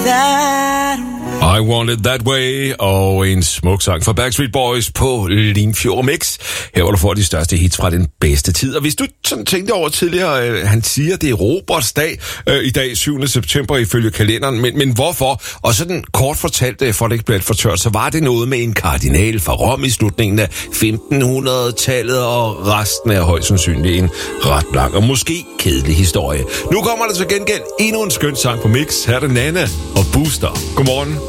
that way. I Want It That Way, og en smuk sang fra Backstreet Boys på Limfjord Mix. Her hvor du får de største hits fra den bedste tid. Og hvis du sådan tænkte over tidligere, han siger, det er Roberts dag i dag, 7. september ifølge kalenderen. Men hvorfor? Og sådan kort fortalt, for det ikke bliver alt for tørt, så var det noget med en kardinal fra Rom i slutningen af 1500-tallet, og resten er højst sandsynligt en ret lang og måske kedelig historie. Nu kommer der til gengæld endnu en skøn sang på Mix. Her er det Nana og Booster. Godmorgen.